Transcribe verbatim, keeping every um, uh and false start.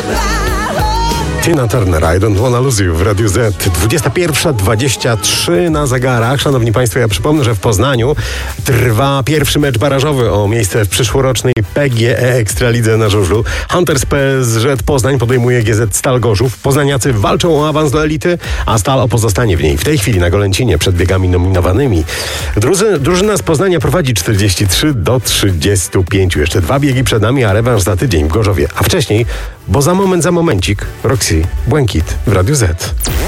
Tina Turner, I don't wanna lose you w Radiu Z. dwudziesta pierwsza dwadzieścia trzy na zegarach. Szanowni Państwo, ja przypomnę, że w Poznaniu trwa pierwszy mecz barażowy o miejsce w przyszłorocznej P G E Ekstralidze na żużlu. Hunters P S Z Poznań podejmuje G Z Stal Gorzów. Poznaniacy walczą o awans do elity, a Stal o pozostanie w niej. W tej chwili na Golęcinie przed biegami nominowanymi. Druzy, drużyna z Poznania prowadzi czterdzieści trzy do trzydziestu pięciu. Jeszcze dwa biegi przed nami, a rewanż za tydzień w Gorzowie. A wcześniej, bo za moment, za momencik, Roxy Błękit w Radiu Z.